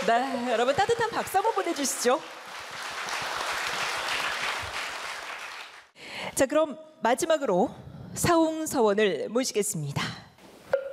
네, 여러분 따뜻한 박수 한번 보내주시죠. 자, 그럼 마지막으로 사홍서원을 모시겠습니다.